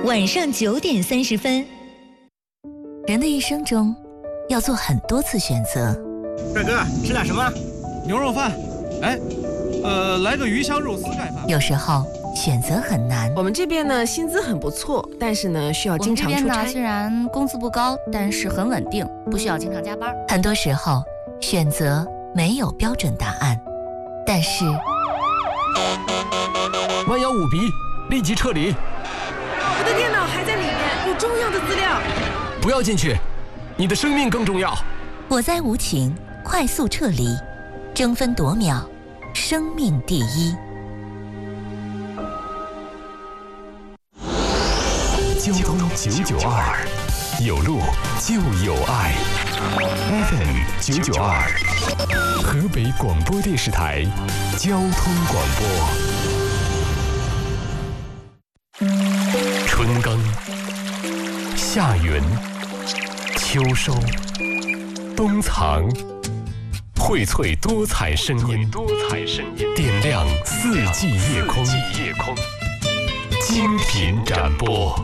晚上9点30分。 人的一生中，要做很多次选择。 帅哥，吃点什么？ 牛肉饭。哎，来个鱼香肉丝盖饭。 有时候选择很难。 我们这边呢，薪资很不错，但是呢，需要经常出差。 我们这边呢，虽然工资不高，但是很稳定，不需要经常加班。 很多时候，选择没有标准答案，但是万幺5B，立即撤离。 我的电脑还在里面，有重要的资料。 不要进去，你的生命更重要。 火灾无情，快速撤离，争分夺秒，生命第一。 交通992，有路就有爱。FM 992，河北广播电视台交通广播。春耕，夏耘，秋收，冬藏，荟萃多彩声音，点亮4季夜空，精品展播。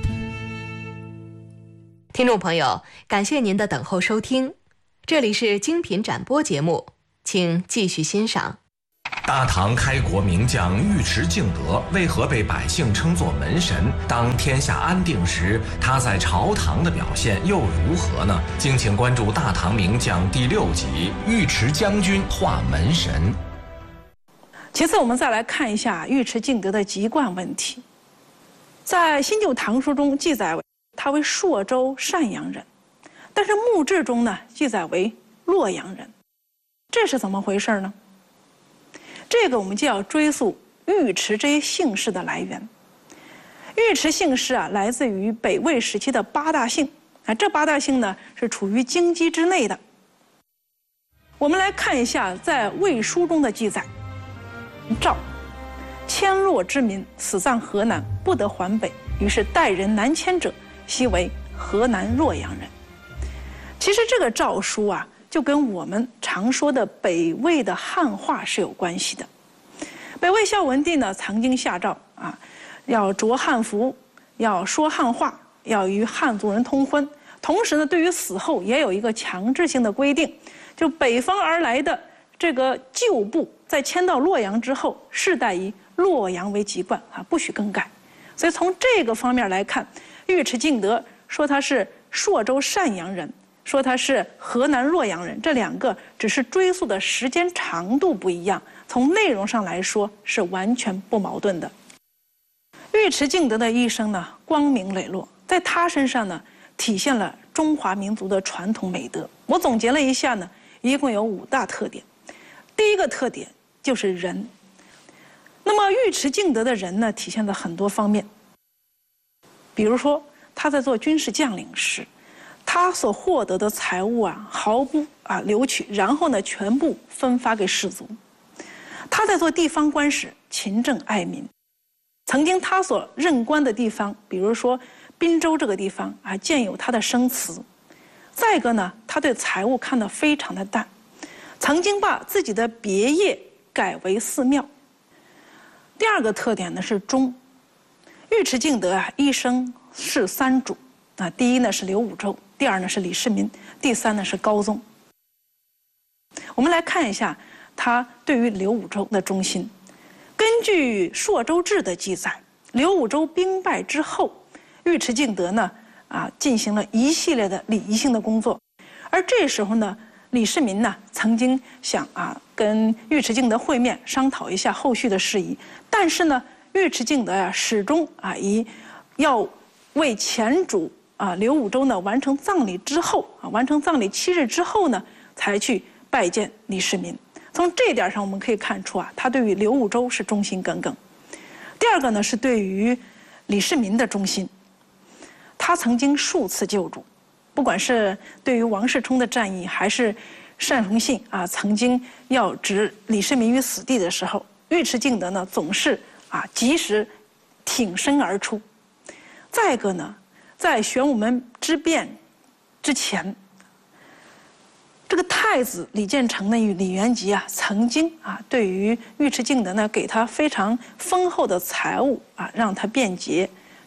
听众朋友，感谢您的等候收听，这里是精品展播节目，请继续欣赏。 大唐开国名将尉迟敬德为何被百姓称作门神？当天下安定时，他在朝堂的表现又如何呢？敬请关注《大唐名将》第6集《尉迟将军化门神》。 其次，我们再来看一下尉迟敬德的籍贯问题。在《新旧唐书》中记载为他为朔州单阳人，但是墓志中呢记载为洛阳人，这是怎么回事呢？这个我们就要追溯尉迟这一姓氏的来源。尉迟姓氏啊，来自于北魏时期的8大姓啊，这8大姓呢是处于京畿之内的。我们来看一下在魏书中的记载：赵，迁洛之民，死葬河南，不得还北，于是代人南迁者，悉为河南洛阳人。其实这个诏书啊，就跟我们常说的北魏的汉化是有关系的。北魏孝文帝呢，曾经下诏啊，要着汉服，要说汉话，要与汉族人通婚。同时呢，对于死后也有一个强制性的规定，就北方而来的这个旧部，在迁到洛阳之后，世代以洛阳为籍贯啊，不许更改。所以从这个方面来看，尉迟敬德说他是朔州单阳人，说他是河南洛阳人，这2个只是追溯的时间长度不一样，从内容上来说是完全不矛盾的。尉迟敬德的一生呢，光明磊落，在他身上呢，体现了中华民族的传统美德。我总结了一下呢，一共有5大特点。第一个特点就是仁。那么尉迟敬德的仁呢，体现在很多方面，比如说他在做军事将领时，他所获得的财物啊，毫不留取，然后呢，全部分发给士卒。他在做地方官时，勤政爱民。曾经他所任官的地方，比如说滨州这个地方啊，建有他的生祠。再一个呢，他对财物看得非常的淡，曾经把自己的别业改为寺庙。第二个特点呢是忠。尉迟敬德啊，一生是3主啊，第一呢是刘武周，第二呢是李世民，第3呢是高宗。我们来看一下他对于刘武周的忠心。根据《朔州志》的记载，刘武周兵败之后，尉迟敬德呢进行了一系列的礼仪性的工作，而这时候呢，李世民呢曾经想跟尉迟敬德会面，商讨一下后续的事宜，但是呢，尉迟敬德呀始终以要为前主刘武周呢完成葬礼之后完成葬礼7日之后呢，才去拜见李世民。从这一点上我们可以看出他对于刘武周是忠心耿耿。第二个呢是对于李世民的忠心，他曾经数次救主，不管是对于王世充的战役，还是单崇信曾经要置李世民于死地的时候，尉迟敬德呢总是及时挺身而出。再一个呢，在玄武门之变之前，这个太子李建成呢与李元吉曾经对于尉迟敬德呢给他非常丰厚的财物让他便捷，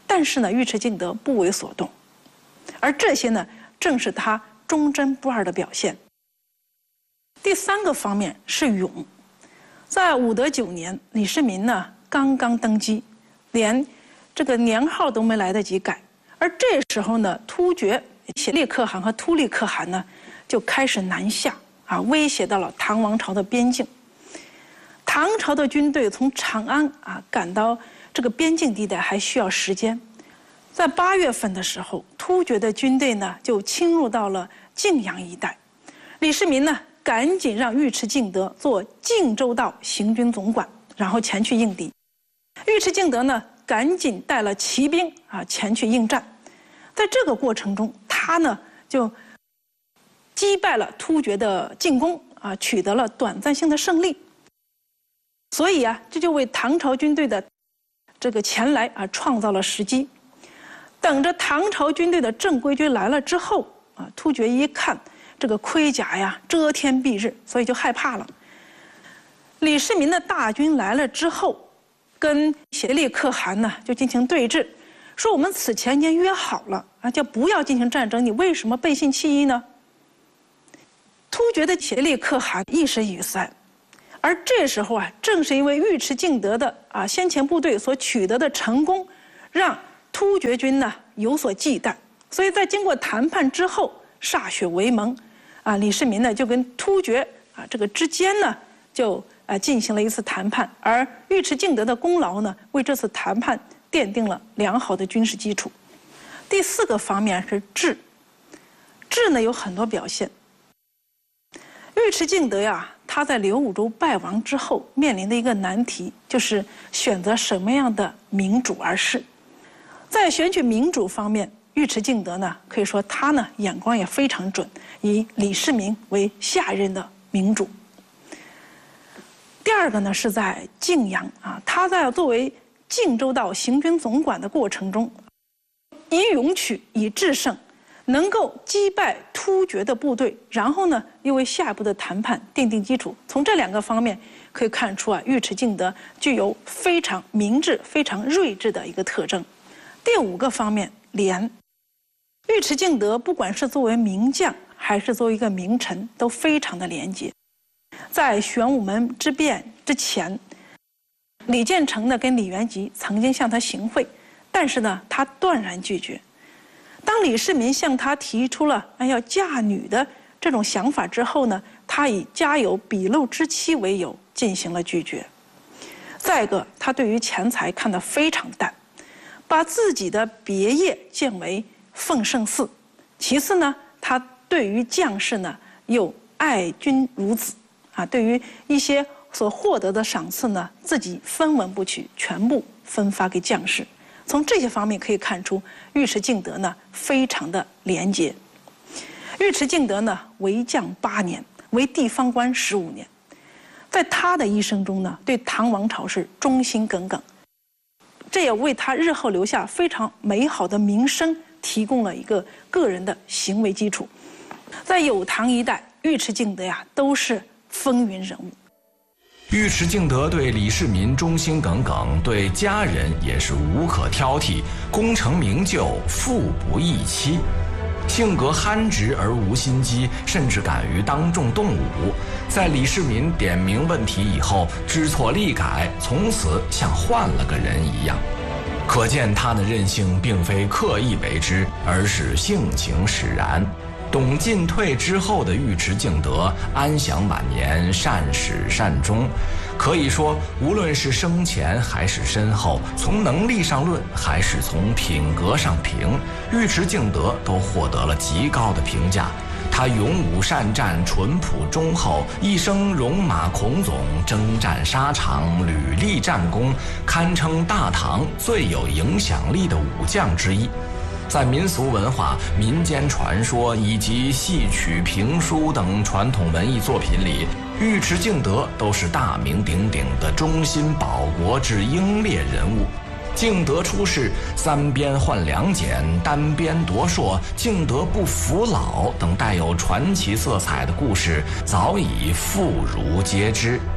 但是呢，尉迟敬德不为所动，而这些呢，正是他忠贞不二的表现。第3个方面是勇，在武德9年，李世民呢刚刚登基，连这个年号都没来得及改，而这时候呢，突厥协力可汗和突利可汗呢就开始南下啊，威胁到了唐王朝的边境。唐朝的军队从长安啊赶到这个边境地带还需要时间，在8月份的时候，突厥的军队呢就侵入到了泾阳一带。李世民呢赶紧让尉迟敬德做靖州道行军总管，然后前去应敌。尉迟敬德呢赶紧带了骑兵啊前去应战。在这个过程中，他呢就击败了突厥的进攻啊，取得了短暂性的胜利。所以啊，这就为唐朝军队的这个前来啊创造了时机。等着唐朝军队的正规军来了之后啊，突厥一看这个盔甲呀遮天蔽日，所以就害怕了。李世民的大军来了之后，跟协力可汗呢就进行对峙，说我们此前已经约好了啊，就不要进行战争，你为什么背信弃义呢？突厥的协力可汗一时语塞。而这时候啊，正是因为尉迟敬德的啊先前部队所取得的成功，让突厥军呢有所忌惮，所以在经过谈判之后，歃血为盟，啊，李世民呢就跟突厥啊这个之间呢就进行了一次谈判，而尉迟敬德的功劳呢为这次谈判奠定了良好的军事基础。第4个方面是治，治呢有很多表现。尉迟敬德呀，他在刘武周败亡之后面临的一个难题，就是选择什么样的明主而事。在选取明主方面，尉迟敬德呢可以说他呢眼光也非常准，以李世民为下任的明主。第2个呢是在泾阳啊，他在作为靖州道行军总管的过程中，以勇取，以制胜，能够击败突厥的部队，然后呢又为下一步的谈判奠定基础。从这2个方面可以看出啊，尉迟敬德具有非常明智、非常睿智的一个特征。第5个方面，廉。尉迟敬德不管是作为名将还是作为一个名臣，都非常的廉洁。在玄武门之变之前，李建成呢跟李元吉曾经向他行贿，但是呢他断然拒绝。当李世民向他提出了要嫁女的这种想法之后呢，他以家有鄙陋之妻为由进行了拒绝。再一个，他对于钱财看得非常淡，把自己的别业建为奉圣寺。其次呢，他对于将士呢又爱君如子啊，对于一些所获得的赏赐呢，自己分文不取，全部分发给将士。从这些方面可以看出，尉迟敬德呢非常的廉洁。尉迟敬德呢为将8年，为地方官15年，在他的一生中呢，对唐王朝是忠心耿耿，这也为他日后留下非常美好的名声提供了一个个人的行为基础。在有唐一代，尉迟敬德呀都是风云人物。 尉迟敬德对李世民忠心耿耿，对家人也是无可挑剔，功成名就，富不易妻。性格憨直而无心机，甚至敢于当众动武。在李世民点明问题以后，知错力改，从此像换了个人一样。可见他的任性并非刻意为之，而是性情使然。懂进退之后的尉迟敬德安享晚年，善始善终。可以说，无论是生前还是身后，从能力上论，还是从品格上评，尉迟敬德都获得了极高的评价。他勇武善战，淳朴忠厚，一生戎马倥偬，征战沙场，屡立战功，堪称大唐最有影响力的武将之一。在民俗文化、民间传说以及戏曲、评书等传统文艺作品里，尉迟敬德都是大名鼎鼎的忠心保国之英烈人物。敬德出世、3边换2简、单边夺硕、敬德不服老等带有传奇色彩的故事早已妇孺皆知。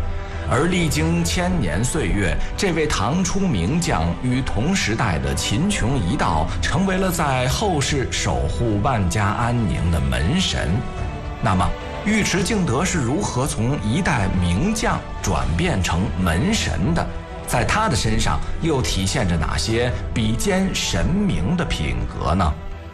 而历经千年岁月，这位唐初名将与同时代的秦琼一道，成为了在后世守护万家安宁的门神。那么，尉迟敬德是如何从一代名将转变成门神的？在他的身上又体现着哪些比肩神明的品格呢？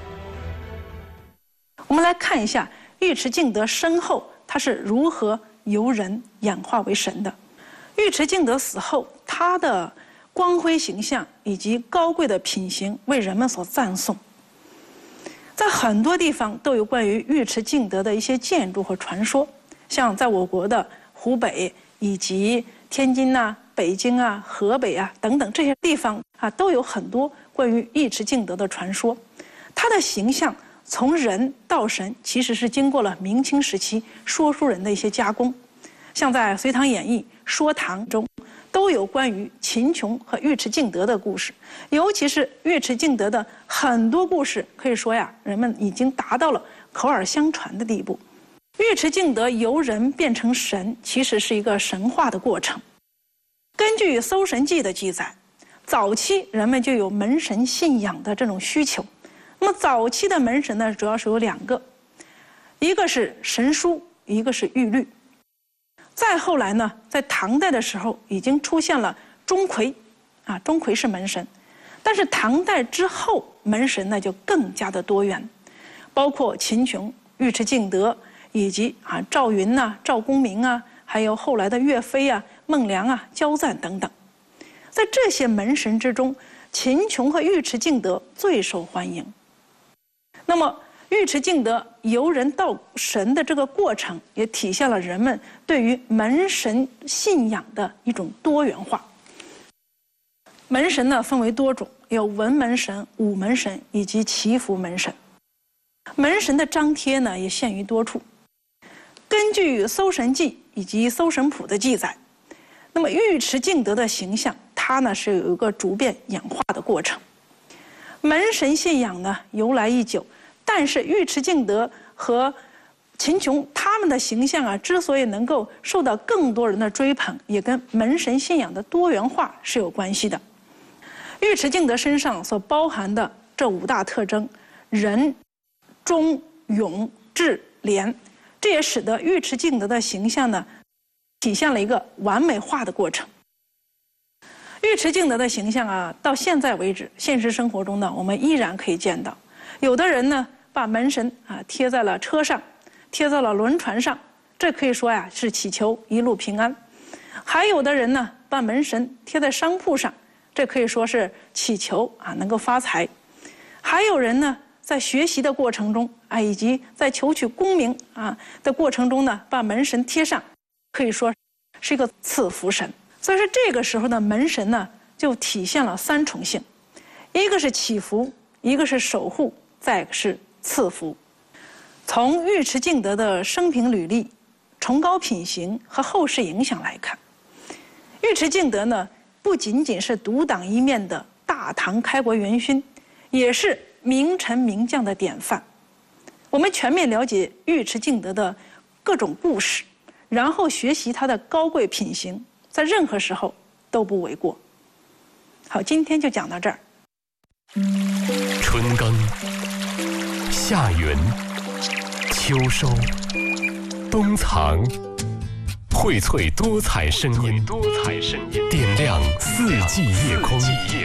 我们来看一下尉迟敬德身后他是如何由人演化为神的。尉迟敬德死后，他的光辉形象以及高贵的品行为人们所赞颂。在很多地方都有关于尉迟敬德的一些建筑和传说，像在我国的湖北以及天津啊、北京啊、河北啊等等这些地方啊，都有很多关于尉迟敬德的传说。他的形象从人到神，其实是经过了明清时期说书人的一些加工。像在《隋唐演义》《说唐》中，都有关于秦琼和尉迟敬德的故事，尤其是尉迟敬德的很多故事，可以说呀，人们已经达到了口耳相传的地步。尉迟敬德由人变成神，其实是一个神话的过程。根据《搜神记》的记载，早期人们就有门神信仰的这种需求。那么早期的门神呢，主要是有2个，一个是神书，一个是玉律。再后来呢，在唐代的时候已经出现了钟馗，钟馗是门神。但是唐代之后，门神呢就更加的多元，包括秦琼、尉迟敬德，以及赵云呐、赵公明啊，还有后来的岳飞啊、孟良啊、焦赞等等。在这些门神之中，秦琼和尉迟敬德最受欢迎。那么尉迟敬德由人到神的这个过程，也体现了人们对于门神信仰的一种多元化。门神呢分为多种，有文门神、武门神以及祈福门神。门神的张贴呢也限于多处。根据《搜神记》以及《搜神谱》的记载，那么尉迟敬德的形象，他呢是有一个逐渐演化的过程。门神信仰呢由来已久，但是尉迟敬德和秦琼他们的形象之所以能够受到更多人的追捧，也跟门神信仰的多元化是有关系的。尉迟敬德身上所包含的这5大特征，仁、忠、勇、智、廉，这也使得尉迟敬德的形象呢体现了一个完美化的过程。尉迟敬德的形象到现在为止，现实生活中呢，我们依然可以见到，有的人呢把门神贴在了车上，贴在了轮船上，这可以说是祈求一路平安；还有的人呢把门神贴在商铺上，这可以说是祈求能够发财；还有人呢在学习的过程中以及在求取功名的过程中呢，把门神贴上，可以说是一个赐福神。所以说这个时候的门神呢，就体现了3重性，一个是祈福，一个是守护，再一个是赐福。从尉迟敬德的生平履历、崇高品行和后世影响来看，尉迟敬德呢不仅仅是独当一面的大唐开国元勋，也是名臣名将的典范。我们全面了解尉迟敬德的各种故事，然后学习他的高贵品行，在任何时候都不为过。好，今天就讲到这儿。 春耕、夏耘、秋收、冬藏，荟萃多彩声音，点亮四季夜空，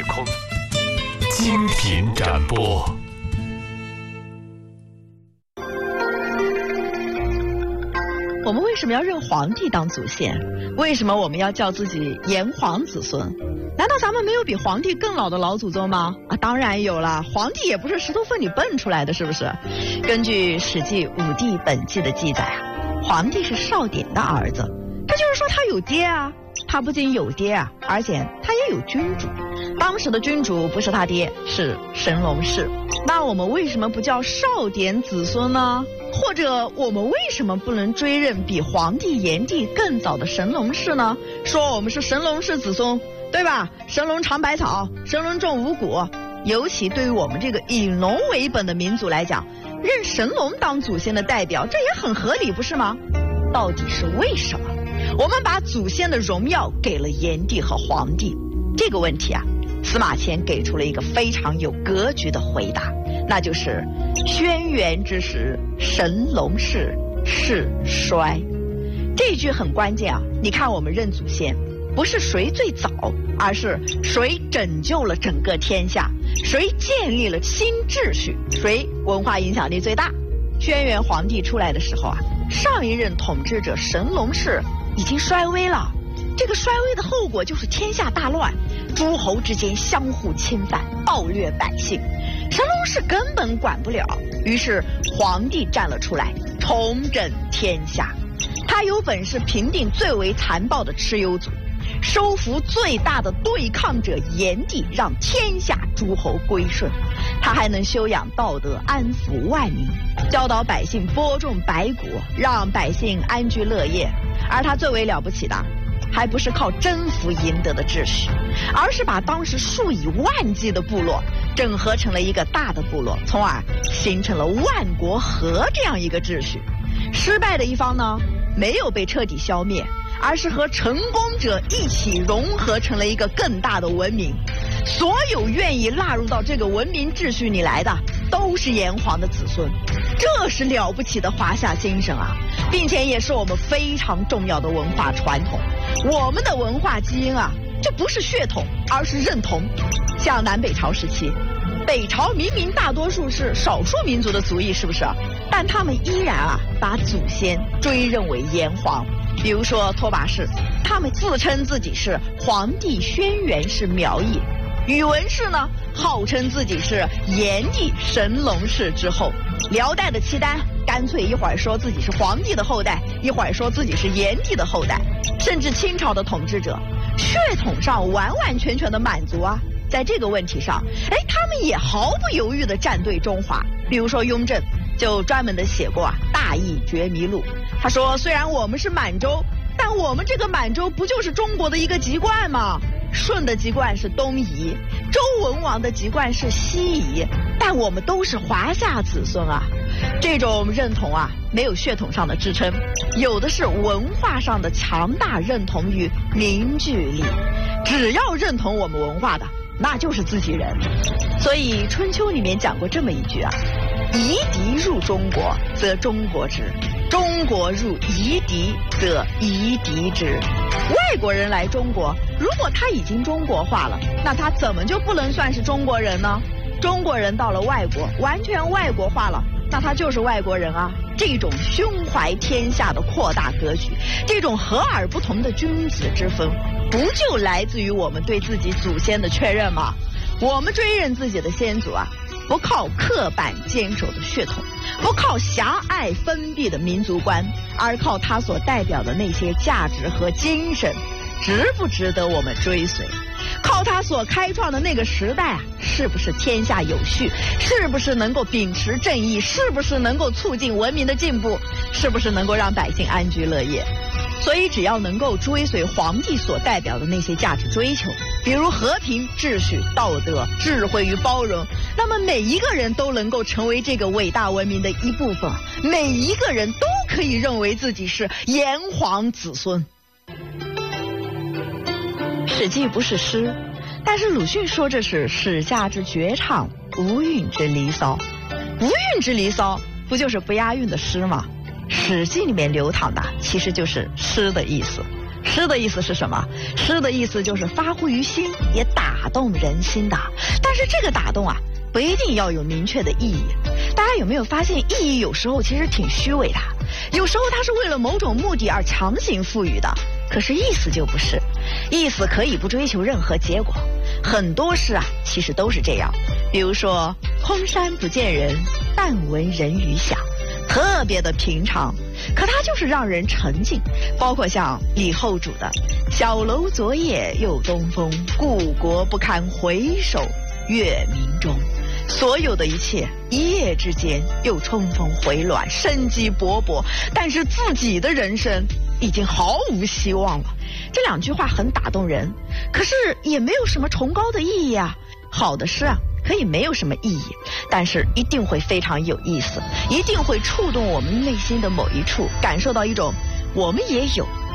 精品展播。 我们为什么要认皇帝当祖先？为什么我们要叫自己炎黄子孙？难道咱们没有比皇帝更老的老祖宗吗？当然有了，皇帝也不是石头缝里蹦出来的，是不是？根据《史记·武帝本纪》的记载皇帝是少典的儿子，这就是说他有爹啊。他不仅有爹而且他也有君主。当时的君主不是他爹，是神农氏。那我们为什么不叫少典子孙呢？或者我们为什么不能追认比黄帝、炎帝更早的神农氏呢？说我们是神农氏子孙，对吧？神农尝百草，神农种五谷。尤其对于我们这个以农为本的民族来讲，认神农当祖先的代表，这也很合理，不是吗？到底是为什么？ 我们把祖先的荣耀给了炎帝和黄帝。这个问题啊，司马迁给出了一个非常有格局的回答，那就是轩辕之时，神龙氏世衰。这句很关键啊！你看我们认祖先，不是谁最早，而是谁拯救了整个天下，谁建立了新秩序，谁文化影响力最大。轩辕皇帝出来的时候啊，上一任统治者神龙氏已经衰微了。这个衰微的后果就是天下大乱，诸侯之间相互侵犯，暴虐百姓。神龙氏根本管不了，于是皇帝站了出来，重整天下。他有本事平定最为残暴的蚩尤族，收服最大的对抗者炎帝，让天下诸侯归顺。他还能修养道德，安抚万民，教导百姓播种百谷，让百姓安居乐业。而他最为了不起的，还不是靠征服赢得的秩序，而是把当时数以万计的部落整合成了一个大的部落，从而形成了万国和这样一个秩序。失败的一方呢，没有被彻底消灭，而是和成功者一起融合成了一个更大的文明。所有愿意纳入到这个文明秩序里来的，都是炎黄的子孙。这是了不起的华夏精神啊，并且也是我们非常重要的文化传统。我们的文化基因啊，这不是血统，而是认同。像南北朝时期，北朝明明大多数是少数民族的族裔，是不是？但他们依然啊把祖先追认为炎黄。比如说拓跋氏，他们自称自己是黄帝轩辕氏苗裔；宇文氏呢，号称自己是炎帝神龙氏之后；辽代的契丹干脆一会儿说自己是黄帝的后代，一会儿说自己是炎帝的后代；甚至清朝的统治者，血统上完完全全的满族啊。在这个问题上，他们也毫不犹豫地站队中华。比如说雍正就专门的写过《大义觉迷录》，他说虽然我们是满洲，但我们这个满洲不就是中国的一个籍贯吗？舜的籍贯是东夷，周文王的籍贯是西夷，但我们都是华夏子孙啊。这种认同啊，没有血统上的支撑，有的是文化上的强大认同与凝聚力。只要认同我们文化的，那就是自己人。所以春秋里面讲过这么一句啊，夷狄入中国则中国之，中国入夷狄则夷狄之。外国人来中国，如果他已经中国化了，那他怎么就不能算是中国人呢？中国人到了外国，完全外国化了，那他就是外国人啊。这种胸怀天下的扩大格局，这种和而不同的君子之风，不就来自于我们对自己祖先的确认吗？我们追认自己的先祖啊，不靠刻板坚守的血统，不靠狭隘封闭的民族观，而靠它所代表的那些价值和精神，值不值得我们追随？靠他所开创的那个时代啊，是不是天下有序？是不是能够秉持正义？是不是能够促进文明的进步？是不是能够让百姓安居乐业？所以只要能够追随皇帝所代表的那些价值追求，比如和平、秩序、道德、智慧与包容，那么每一个人都能够成为这个伟大文明的一部分，每一个人都可以认为自己是炎黄子孙。史记不是诗，但是鲁迅说这是史家之绝唱，无韵之离骚。无韵之离骚不就是不押韵的诗吗？史记里面流淌的其实就是诗的意思。诗的意思是什么？诗的意思就是发乎于心，也打动人心的。但是这个打动啊，不一定要有明确的意义。大家有没有发现，意义有时候其实挺虚伪的，有时候它是为了某种目的而强行赋予的，可是意思就不是。意思可以不追求任何结果，很多诗啊其实都是这样。比如说空山不见人，但闻人语响，特别的平常，可它就是让人沉静。包括像李后主的小楼昨夜又东风，故国不堪回首月明中。所有的一切一夜之间又冲锋回暖，生机勃勃，但是自己的人生已经毫无希望了。这两句话很打动人，可是也没有什么崇高的意义啊。好的诗啊，可以没有什么意义，但是一定会非常有意思，一定会触动我们内心的某一处，感受到一种我们也有，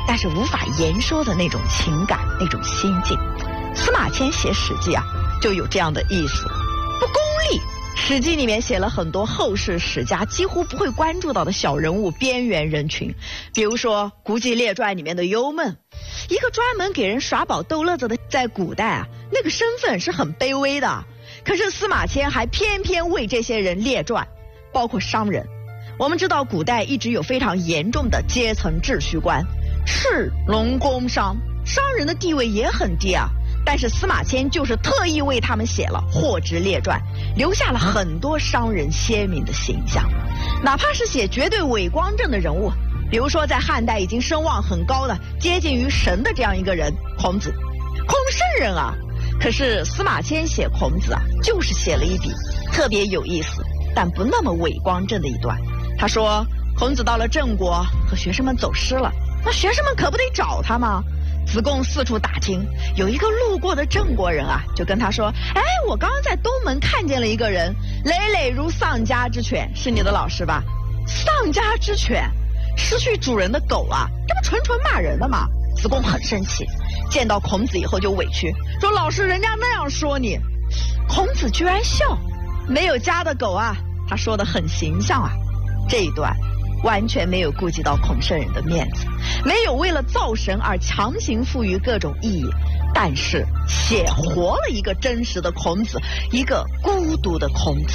但是无法言说的那种情感、那种心境。司马迁写《史记》啊，就有这样的意思，不功利。《史记》里面写了很多后世史家几乎不会关注到的小人物、边缘人群，比如说《古籍列传》里面的幽闷，一个专门给人耍宝逗乐子的，在古代啊，那个身份是很卑微的。可是司马迁还偏偏为这些人列传，包括商人。我们知道古代一直有非常严重的阶层秩序观，士农工商，商人的地位也很低啊。但是司马迁就是特意为他们写了《货殖列传》，留下了很多商人鲜明的形象。哪怕是写绝对伟光正的人物，比如说在汉代已经声望很高的、接近于神的这样一个人孔子，孔圣人啊。可是司马迁写孔子啊，就是写了一笔特别有意思但不那么伟光正的一段。他说孔子到了郑国和学生们走失了，那学生们可不得找他吗？子贡四处打听，有一个路过的郑国人啊，就跟他说：“哎，我刚刚在东门看见了一个人，累累如丧家之犬，是你的老师吧？”丧家之犬，失去主人的狗啊，这不纯纯骂人的吗？子贡很生气，见到孔子以后就委屈，说：“老师，人家那样说你。”孔子居然笑，没有家的狗啊，他说得很形象啊。这一段完全没有顾及到孔圣人的面子，没有为了造神而强行赋予各种意义，但是写活了一个真实的孔子，一个孤独的孔子。